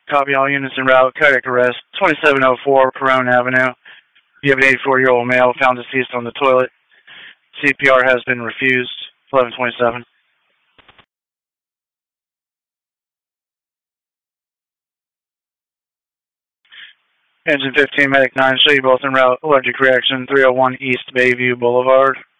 Copy, all units en route. Cardiac arrest. 2704 Corona Avenue. You have an 84-year-old male found deceased on the toilet. CPR has been refused. 1127. Engine 15, Medic 9, show you both en route. Allergic reaction, 301 East Bayview Boulevard.